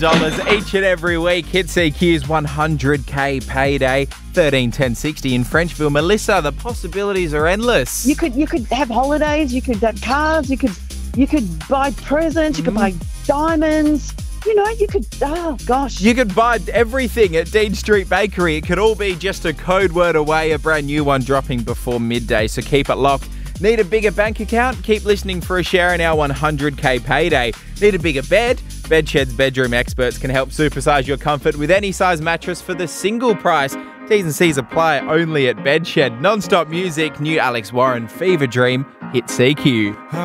each and every week. Hits EQ's 100k payday, 131060 in Frenchville. Melissa, the possibilities are endless. You could have holidays, you could have cars, you could buy presents, you could buy diamonds. You know, you could, You could buy everything at Dean Street Bakery. It could all be just a code word away, a brand new one dropping before midday, so keep it locked. Need a bigger bank account? Keep listening for a share in our 100k payday. Need a bigger bed? Bedshed's bedroom experts can help supersize your comfort with any size mattress for the single price. T's and C's apply only at Bedshed. Non-stop music, new Alex Warren, Fever Dream, hit CQ.